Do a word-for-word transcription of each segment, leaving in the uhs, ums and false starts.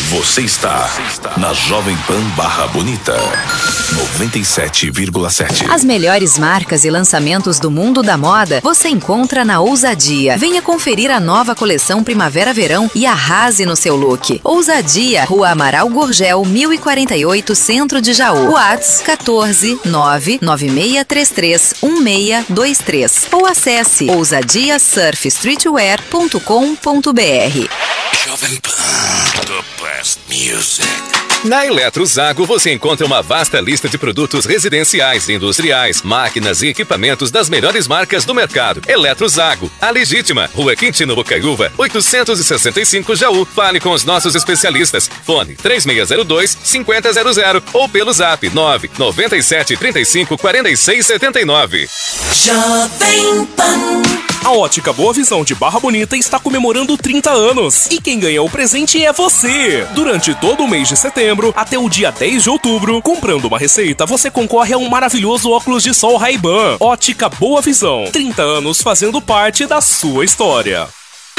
Você está na Jovem Pan Barra Bonita, noventa e sete vírgula sete. As melhores marcas e lançamentos do mundo da moda você encontra na Ousadia. Venha conferir a nova coleção Primavera-Verão e arrase no seu look. Ousadia, Rua Amaral Gurgel, mil e quarenta e oito, Centro de Jaú. WhatsApp quatorze nove nove seis três três um seis dois três ou acesse ousadia surf streetwear ponto com ponto br. Jovem Pan, the best music. Na Eletrozago você encontra uma vasta lista de produtos residenciais, industriais, máquinas e equipamentos das melhores marcas do mercado. Eletrozago, a legítima, Rua Quintino Bocaiúva, oitocentos e sessenta e cinco Jaú. Fale com os nossos especialistas. Fone três seis zero dois, cinco zero zero zero ou pelo zap nove nove sete três cinco quatro seis sete nove. Jovem Pan. A Ótica Boa Visão de Barra Bonita está comemorando trinta anos e quem ganha o presente é você! Durante todo o mês de setembro, até o dia dez de outubro, comprando uma receita, você concorre a um maravilhoso óculos de sol Ray-Ban. Ótica Boa Visão, trinta anos fazendo parte da sua história.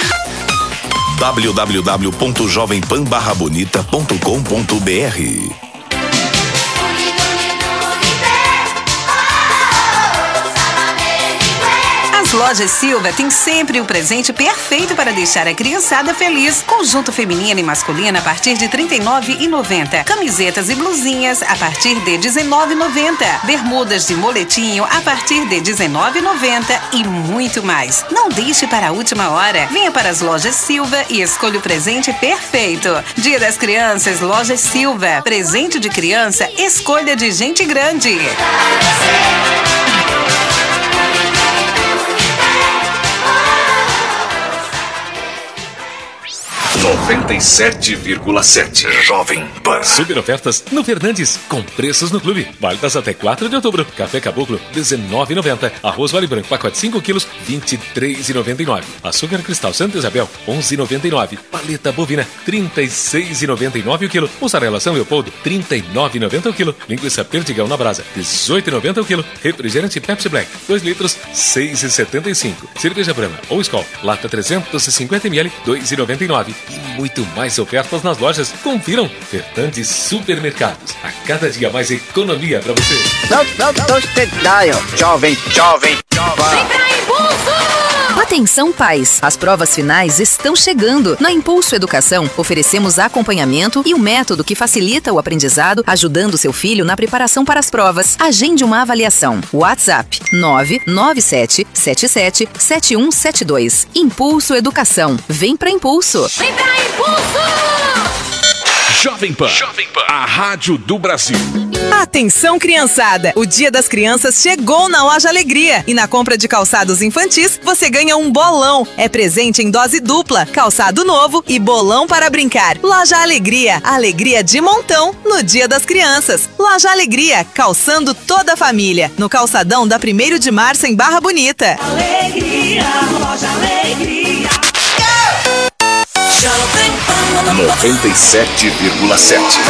w w w ponto jovem pan barra bonita ponto com ponto br. As Lojas Silva tem sempre o presente perfeito para deixar a criançada feliz. Conjunto feminino e masculino a partir de trinta e nove reais e noventa centavos. Camisetas e blusinhas a partir de dezenove reais e noventa centavos. Bermudas de moletinho a partir de dezenove reais e noventa centavos e muito mais. Não deixe para a última hora. Venha para as Lojas Silva e escolha o presente perfeito. Dia das Crianças, Lojas Silva. Presente de criança, escolha de gente grande. noventa e sete vírgula sete Jovem Pan. Super ofertas no Fernandes, com preços no clube. Válidas até quatro de outubro. Café Caboclo, dezenove reais e noventa centavos. Arroz Vale Branco, pacote cinco quilos, vinte e três reais e noventa e nove centavos. Açúcar Cristal Santa Isabel, onze reais e noventa e nove centavos. Paleta bovina, trinta e seis reais e noventa e nove centavos o quilo. Mussarela São Leopoldo, trinta e nove reais e noventa centavos o quilo. Linguiça Perdigão na brasa, dezoito reais e noventa centavos o quilo. Refrigerante Pepsi Black, dois litros, seis reais e setenta e cinco centavos. Cerveja Brahma ou Skol, lata trezentos e cinquenta mililitros, dois reais e noventa e nove centavos. E muito mais ofertas nas lojas. Confiram. Fernandes Supermercados. A cada dia mais economia pra você. Não, não, não, jovem, jovem, jovem. Vem pra Impulso! Atenção, pais! As provas finais estão chegando. Na Impulso Educação, oferecemos acompanhamento e um método que facilita o aprendizado, ajudando seu filho na preparação para as provas. Agende uma avaliação. WhatsApp nove nove sete sete sete sete um sete dois. Impulso Educação. Vem pra Impulso! Vem pra Impulso! Jovem Pan, Jovem Pan, a rádio do Brasil. Atenção, criançada! O Dia das Crianças chegou na Loja Alegria e na compra de calçados infantis você ganha um bolão. É presente em dose dupla, calçado novo e bolão para brincar. Loja Alegria, alegria de montão no Dia das Crianças. Loja Alegria, calçando toda a família. No calçadão da primeiro de março em Barra Bonita. Alegria, Loja Alegria. noventa e sete vírgula sete.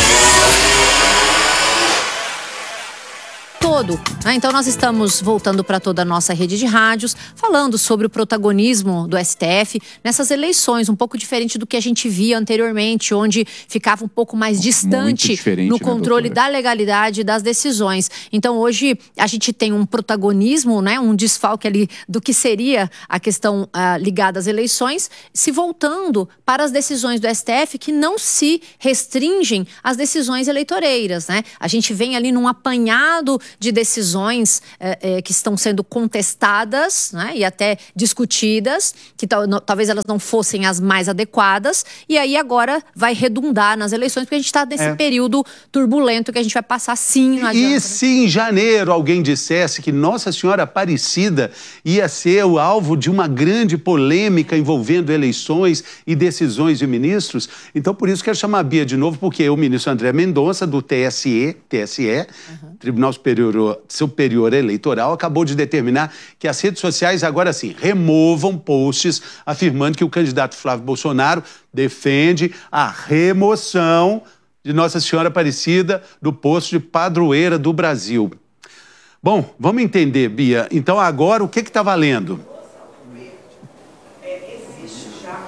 Todo. Ah, então nós estamos voltando para toda a nossa rede de rádios, falando sobre o protagonismo do S T F nessas eleições, um pouco diferente do que a gente via anteriormente, onde ficava um pouco mais distante no controle, né, da legalidade das decisões. Então hoje a gente tem um protagonismo, né, um desfalque ali do que seria a questão uh, ligada às eleições, se voltando para as decisões do S T F que não se restringem às decisões eleitoreiras, né? A gente vem ali num apanhado de decisões é, é, que estão sendo contestadas, né, e até discutidas, que tal, no, talvez elas não fossem as mais adequadas, e aí agora vai redundar nas eleições, porque a gente está nesse é. período turbulento que a gente vai passar sim. Não adianta, e né? se em janeiro alguém dissesse que Nossa Senhora Aparecida ia ser o alvo de uma grande polêmica envolvendo eleições e decisões de ministros, então por isso quero chamar a Bia de novo, porque o ministro André Mendonça, do T S E, T S E, uhum. Tribunal Superior Superior Eleitoral, acabou de determinar que as redes sociais agora sim removam posts afirmando que o candidato Flávio Bolsonaro defende a remoção de Nossa Senhora Aparecida do posto de padroeira do Brasil. Bom, vamos entender, Bia. Então agora o que está valendo?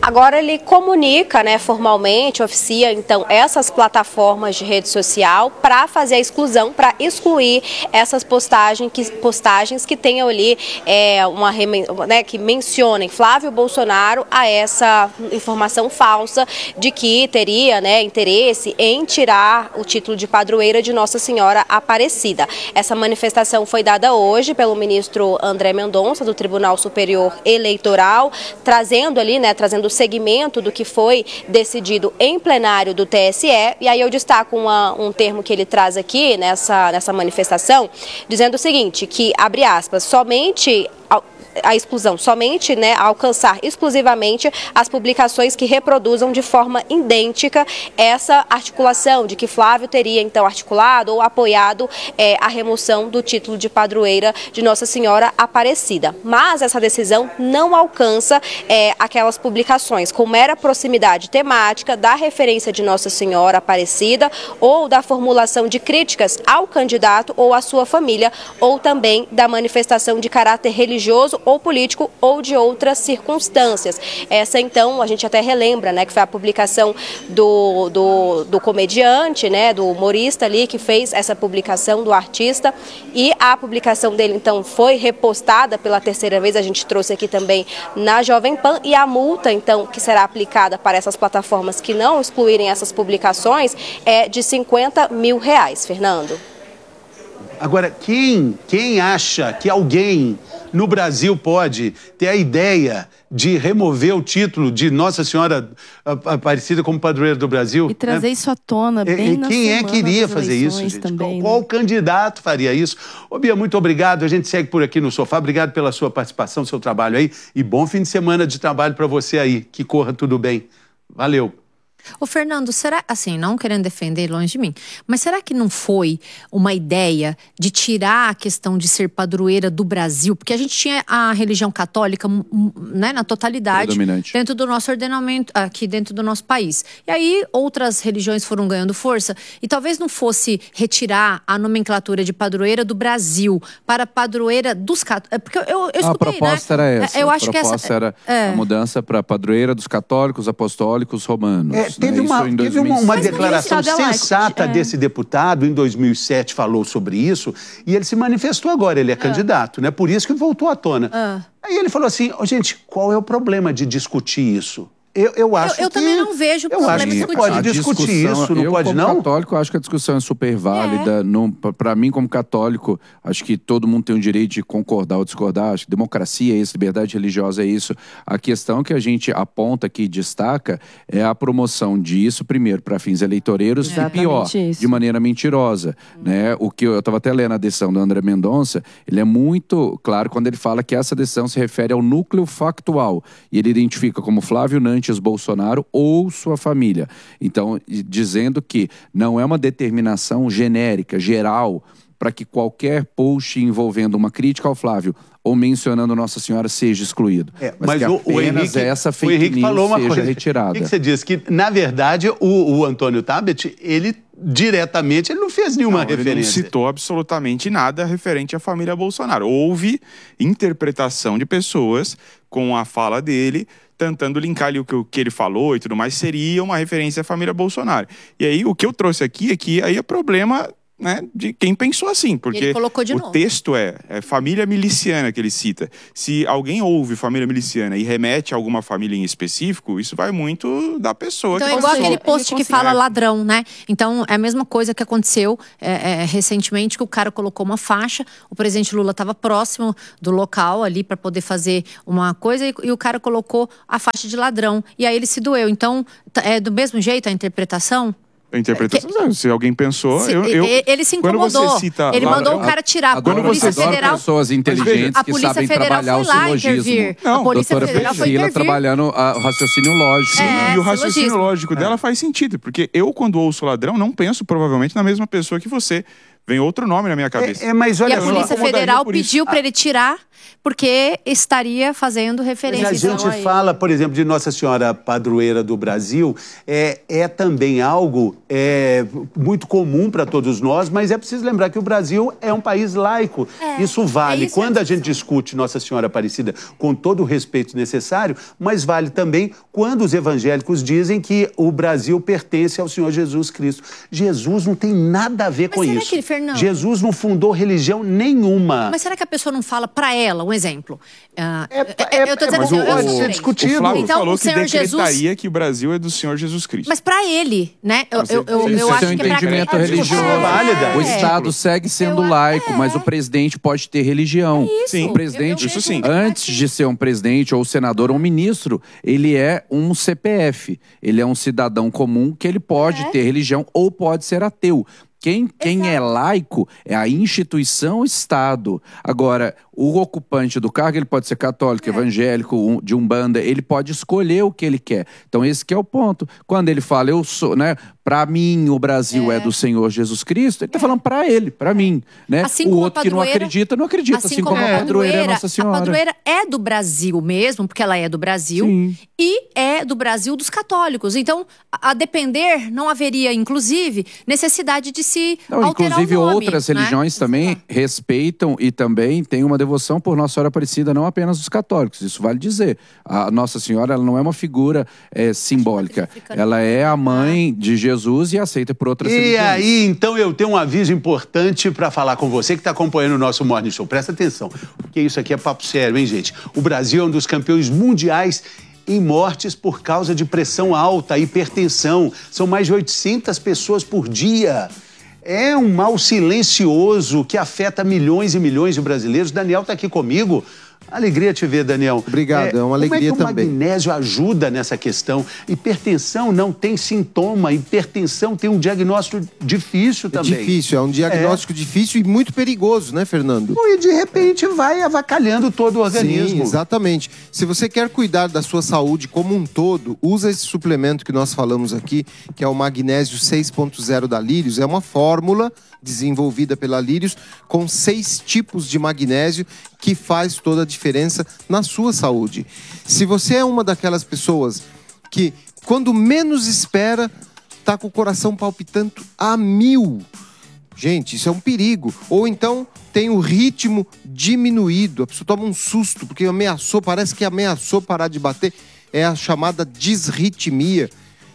Agora ele comunica, né, formalmente, oficia, então, essas plataformas de rede social para fazer a exclusão, para excluir essas postagens que, postagens que tenham ali é, uma, né, que mencionem Flávio Bolsonaro a essa informação falsa de que teria, né, interesse em tirar o título de padroeira de Nossa Senhora Aparecida. Essa manifestação foi dada hoje pelo ministro André Mendonça, do Tribunal Superior Eleitoral, trazendo ali, né, trazendo segmento do que foi decidido em plenário do T S E, e aí eu destaco uma, um termo que ele traz aqui nessa, nessa manifestação, dizendo o seguinte, que, abre aspas, somente a exclusão, somente, né, alcançar exclusivamente as publicações que reproduzam de forma idêntica essa articulação de que Flávio teria, então, articulado ou apoiado é, a remoção do título de padroeira de Nossa Senhora Aparecida. Mas essa decisão não alcança é, aquelas publicações com mera proximidade temática da referência de Nossa Senhora Aparecida ou da formulação de críticas ao candidato ou à sua família, ou também da manifestação de caráter religioso ou político ou de outras circunstâncias. Essa, então, a gente até relembra, né, que foi a publicação do, do, do comediante, né, do humorista ali, que fez essa publicação do artista, e a publicação dele, então, foi repostada pela terceira vez, a gente trouxe aqui também na Jovem Pan, e a multa, então, que será aplicada para essas plataformas que não excluírem essas publicações é de cinquenta mil reais, Fernando. Agora, quem, quem acha que alguém no Brasil pode ter a ideia de remover o título de Nossa Senhora Aparecida como padroeira do Brasil? E trazer, né, isso à tona bem e, na quem semana é que iria fazer isso, gente? Também, qual, né? qual candidato faria isso? Ô, Bia, muito obrigado. A gente segue por aqui no sofá. Obrigado pela sua participação, seu trabalho aí. E bom fim de semana de trabalho para você aí. Que corra tudo bem. Valeu. Ô, Fernando, será, assim, não querendo defender longe de mim, mas será que não foi uma ideia de tirar a questão de ser padroeira do Brasil? Porque a gente tinha a religião católica, né, na totalidade dentro do nosso ordenamento, aqui dentro do nosso país. E aí outras religiões foram ganhando força e talvez não fosse retirar a nomenclatura de padroeira do Brasil para padroeira dos católicos. Porque eu, eu escutei, a proposta, né, era essa. Eu a acho proposta que essa era é. a mudança para padroeira dos católicos, apostólicos, romanos. É, teve né? uma, Isso em teve uma, uma declaração sensata é. desse deputado, em dois mil e sete, falou sobre isso, e ele se manifestou agora, ele é, é. candidato, né? Por isso que voltou à tona. É. Aí ele falou assim, oh, gente, qual é o problema de discutir isso? Eu, eu acho eu, eu que... também não vejo eu problema acho que discutir. pode discutir isso, não eu, pode como não? católico, acho que a discussão é super válida. É. Para mim, como católico, acho que todo mundo tem o direito de concordar ou discordar. Acho que democracia é isso, liberdade religiosa é isso. A questão que a gente aponta aqui e destaca é a promoção disso, primeiro, para fins eleitoreiros, Exatamente e pior, isso. de maneira mentirosa. Hum. Né? O que eu estava até lendo a decisão do André Mendonça, ele é muito claro quando ele fala que essa decisão se refere ao núcleo factual. E ele identifica como Flávio Nantes Bolsonaro ou sua família. Então, dizendo que não é uma determinação genérica, geral, para que qualquer post envolvendo uma crítica ao Flávio ou mencionando Nossa Senhora seja excluído. É, mas, mas que o, o Henrique, essa fake o Henrique news falou uma seja coisa. retirada. O que você disse? Que, na verdade, o, o Antônio Tabet, ele diretamente, ele não fez nenhuma não, referência. Ele não citou absolutamente nada referente à família Bolsonaro. Houve interpretação de pessoas com a fala dele, tentando linkar ali o que, o que ele falou e tudo mais, seria uma referência à família Bolsonaro. E aí, o que eu trouxe aqui é que aí é problema, né, de quem pensou assim, porque ele colocou de o novo. texto é, é família miliciana que ele cita. Se alguém ouve família miliciana e remete a alguma família em específico, isso vai muito da pessoa então, que é igual passou. aquele post que fala ladrão, né? Então, é a mesma coisa que aconteceu é, é, recentemente, que o cara colocou uma faixa, o presidente Lula estava próximo do local ali para poder fazer uma coisa e, e o cara colocou a faixa de ladrão. E aí ele se doeu. Então, é do mesmo jeito a interpretação? A interpretação, que... se alguém pensou, se, eu, eu... Ele se incomodou, cita, ele mandou o cara tirar. A Polícia Federal... pessoas inteligentes a que Polícia sabem Federal trabalhar o foi lá silogismo. intervir. Não, a Polícia doutora Federal foi Priscila intervir. trabalhando o raciocínio lógico. É, e o raciocínio silogismo. lógico dela é. faz sentido, porque eu, quando ouço ladrão, não penso provavelmente na mesma pessoa que você Vem outro nome na minha cabeça. É, é, mas olha E a só, Polícia incomodaria Federal por isso. pediu para ele tirar, porque estaria fazendo referência. Mas a gente então, aí. fala, por exemplo, de Nossa Senhora Padroeira do Brasil, é, é também algo é, muito comum para todos nós, mas é preciso lembrar que o Brasil é um país laico. É, isso vale é isso quando a a gente discute Nossa Senhora Aparecida com todo o respeito necessário, mas vale também quando os evangélicos dizem que o Brasil pertence ao Senhor Jesus Cristo. Jesus não tem nada a ver Mas com será isso. que, Fernando- Jesus não fundou religião nenhuma. Mas será que a pessoa não fala para ela, um exemplo? Ah, é- eu tô dizendo Mas assim, o, eu o, sou o crente. Flávio Então, falou o que Senhor Jesus... decretaria que o Brasil é do Senhor Jesus Cristo. Mas para ele, né? Eu, Você- eu, eu, Sim, eu você acho tem um que pra entendimento quem- religioso. É válida. O Estado segue sendo laico, mas o presidente pode ter religião. É isso. Sim. O presidente, Eu- eu- Isso sim. antes de ser um presidente ou senador ou um ministro, ele é um C P F. Ele é um cidadão comum que ele pode ter religião ou pode ser ateu. Quem, quem é laico é a instituição Estado. Agora, o ocupante do cargo, ele pode ser católico, evangélico, um- de umbanda, ele pode escolher o que ele quer. Então, esse que é o ponto. Quando ele fala, eu sou, né? Pra mim, o Brasil é, do Senhor Jesus Cristo, ele tá falando pra ele, pra mim, né? Assim o como a outro que não padroeira- acredita, não acredita. Assim, como, a padroeira é Nossa Senhora. A padroeira é do Brasil mesmo, porque ela é do Brasil. Sim. E é do Brasil dos católicos. Então, a a depender, não haveria, inclusive, necessidade de se Não, alterar inclusive, o nome, outras né? religiões também respeitam e também têm uma devoção por Nossa Senhora Aparecida, não apenas os católicos. Isso vale dizer. A Nossa Senhora, ela não é uma figura é, simbólica. Ela é a mãe de Jesus e é aceita por outras E religiões. aí, então, eu tenho um aviso importante para falar com você que está acompanhando o nosso Morning Show. Presta atenção, porque isso aqui é papo sério, hein, gente? O Brasil é um dos campeões mundiais em mortes por causa de pressão alta, hipertensão. São mais de oitocentas pessoas por dia. É um mal silencioso que afeta milhões e milhões de brasileiros. Daniel está aqui comigo. Alegria te ver, Daniel. Obrigado, é uma alegria como é que também. o magnésio ajuda nessa questão? Hipertensão não tem sintoma, hipertensão tem um diagnóstico difícil É também. difícil, é um diagnóstico difícil e muito perigoso, né, Fernando? E de repente vai avacalhando todo o organismo. Sim, exatamente. Se você quer cuidar da sua saúde como um todo, usa esse suplemento que nós falamos aqui, que é o magnésio seis ponto zero da Lírios. É uma fórmula desenvolvida pela Lírios com seis tipos de magnésio que faz toda a diferença na sua saúde. Se você é uma daquelas pessoas que, quando menos espera, tá com o coração palpitando a mil, gente, isso é um perigo. Ou então tem o ritmo diminuído, a pessoa toma um susto porque ameaçou, parece que ameaçou parar de bater, é a chamada disritmia.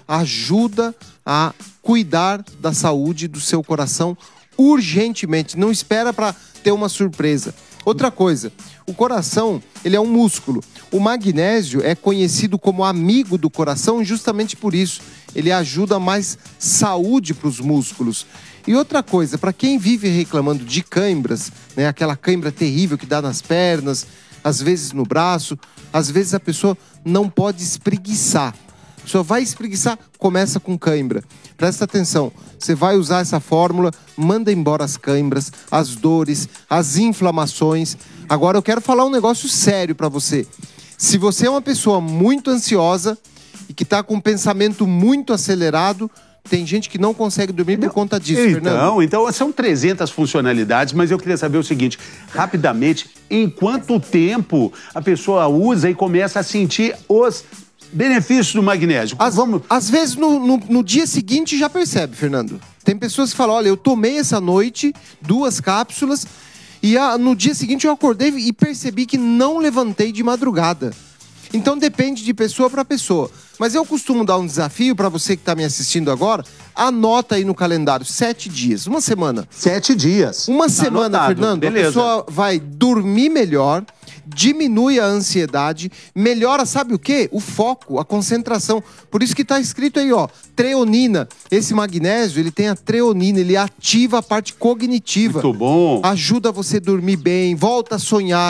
Ajuda a cuidar da saúde do seu coração urgentemente, não espera para ter uma surpresa. Outra coisa, o coração, ele é um músculo. O magnésio é conhecido como amigo do coração justamente por isso. Ele ajuda mais saúde para os músculos. E outra coisa, para quem vive reclamando de cãibras, né, aquela cãibra terrível que dá nas pernas, às vezes no braço, às vezes a pessoa não pode espreguiçar. A pessoa vai espreguiçar, começa com cãibra. Presta atenção, você vai usar essa fórmula, manda embora as cãibras, as dores, as inflamações. Agora eu quero falar um negócio sério para você. Se você é uma pessoa muito ansiosa e que está com um pensamento muito acelerado, tem gente que não consegue dormir por conta disso, Fernando. Então, então, são trezentas funcionalidades, mas eu queria saber o seguinte, rapidamente, em quanto tempo a pessoa usa e começa a sentir os benefícios do magnésio? Às, Vamos... Às vezes no, no, no dia seguinte já percebe, Fernando. Tem pessoas que falam, olha, eu tomei essa noite duas cápsulas e a, no dia seguinte eu acordei e percebi que não levantei de madrugada. Então depende de pessoa para pessoa. Mas eu costumo dar um desafio para você que está me assistindo agora. Anota aí no calendário, sete dias, uma semana. Sete dias. Uma semana, Anotado. Fernando, Beleza. a pessoa vai dormir melhor, diminui a ansiedade, melhora, sabe o quê? O foco, a concentração. Por isso que está escrito aí, ó, treonina. Esse magnésio, ele tem a treonina, ele ativa a parte cognitiva. Muito bom. Ajuda você a dormir bem, volta a sonhar.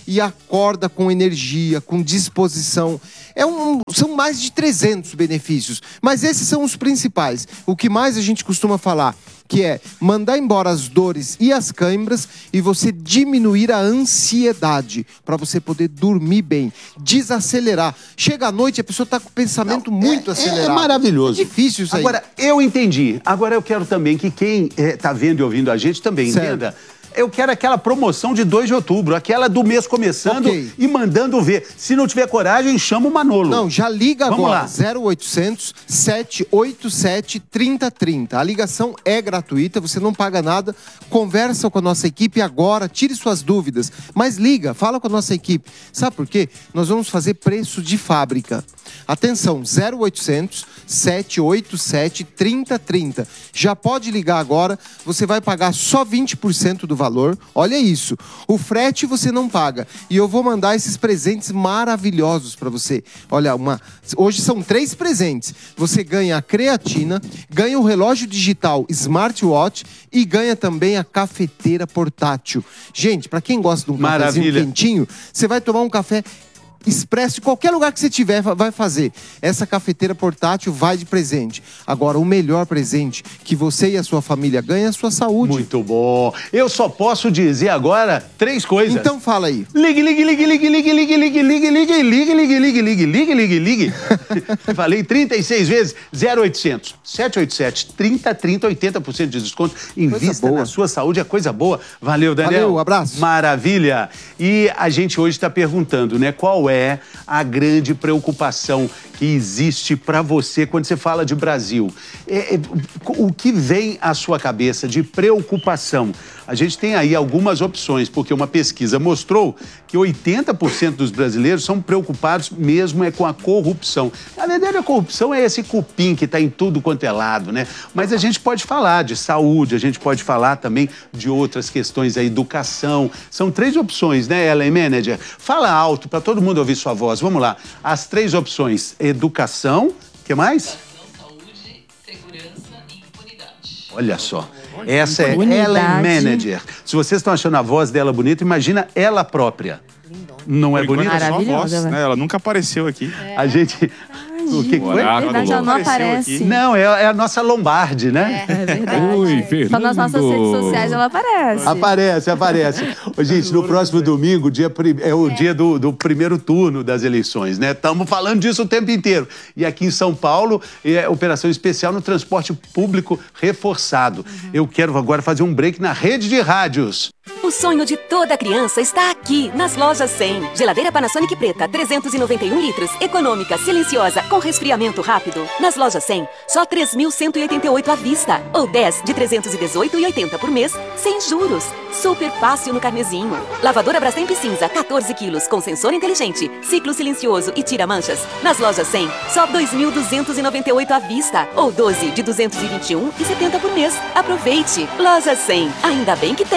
e acorda com energia, com disposição. É um, são mais de trezentos benefícios, mas esses são os principais. O que mais a gente costuma falar, que é mandar embora as dores e as câimbras e você diminuir a ansiedade para você poder dormir bem, desacelerar. Chega à noite, a pessoa está com o pensamento Não, muito é, acelerado. É maravilhoso. É difícil isso aí. Agora, eu entendi. Agora eu quero também que quem está vendo e ouvindo a gente também Certo. entenda. Eu quero aquela promoção de dois de outubro, aquela do mês começando Ok. e mandando ver. Se não tiver coragem, chama o Manolo. Não, já liga Vamos agora, lá. zero oitocentos, sete oito sete, três zero três zero. A ligação é gratuita, você não paga nada. Conversa com a nossa equipe agora, tire suas dúvidas. Mas liga, fala com a nossa equipe. Sabe por quê? Nós vamos fazer preço de fábrica. Atenção, zero oitocentos, sete oito sete, três zero três zero. Já pode ligar agora, você vai pagar só vinte por cento do valor. Olha isso, o frete você não paga. E eu vou mandar esses presentes maravilhosos para você. Olha, uma... hoje são três presentes. Você ganha a creatina, ganha o relógio digital smartwatch e ganha também a cafeteira portátil. Gente, para quem gosta de um cafezinho Maravilha. quentinho, você vai tomar um café expresso, em qualquer lugar que você tiver, vai fazer. Essa cafeteira portátil vai de presente. Agora, o melhor presente que você e a sua família ganham é a sua saúde. Muito bom. Eu só posso dizer agora três coisas. Então fala aí. Ligue, ligue, ligue, ligue, ligue, ligue, ligue, ligue, ligue, ligue, ligue, ligue, ligue, ligue, ligue, ligue. Falei trinta e seis vezes. zero oitocentos, sete oito sete, trinta, trinta, oitenta por cento de desconto. Invista na sua saúde, é coisa boa. Valeu, Daniel. Valeu, abraço. Maravilha. E a gente hoje está perguntando, né, qual é a grande preocupação que existe para você quando você fala de Brasil. É, é, o que vem à sua cabeça de preocupação? A gente tem aí algumas opções, porque uma pesquisa mostrou que oitenta por cento dos brasileiros são preocupados mesmo é com a corrupção. Na verdade, a corrupção é esse cupim que está em tudo quanto é lado, né? Mas a gente pode falar de saúde, a gente pode falar também de outras questões, a educação. São três opções, né, Ellen Manager? Fala alto para todo mundo ouvir sua voz. Vamos lá. As três opções: educação, o que mais? Olha só, essa é Ellen Manager. Se vocês estão achando a voz dela bonita, imagina ela própria. Não é bonita? Só a voz, né? Ela nunca apareceu aqui. A gente... O que foi? Verdade, ela não aparece. Não, é, é a nossa Lombardi, né? É verdade. Oi, Fernando. Só nas nossas redes sociais ela aparece. Aparece, aparece. Ô, gente, no próximo domingo, dia, pri- é o dia do, do primeiro turno das eleições, né? Estamos falando disso o tempo inteiro. E aqui em São Paulo, é operação especial no transporte público reforçado. Eu quero agora fazer um break na rede de rádios. O sonho de toda criança está aqui, nas lojas cem. Geladeira Panasonic preta, trezentos e noventa e um litros, econômica, silenciosa, com resfriamento rápido. Nas lojas cem, só três mil cento e oitenta e oito à vista. Ou dez de trezentos e dezoito e oitenta por mês, sem juros. Super fácil no carnezinho. Lavadora Brastemp cinza, quatorze quilos, com sensor inteligente, ciclo silencioso e tira manchas. Nas lojas cem, só dois mil duzentos e noventa e oito à vista. Ou doze de duzentos e vinte e um e setenta por mês. Aproveite! Loja cem, ainda bem que tem.